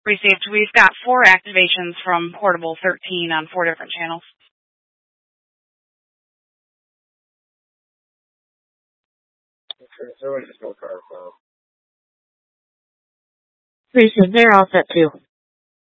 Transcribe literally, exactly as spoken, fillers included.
Received. We've got four activations from Portable thirteen on four different channels. Okay, so I just go car file. Received. They're all set too.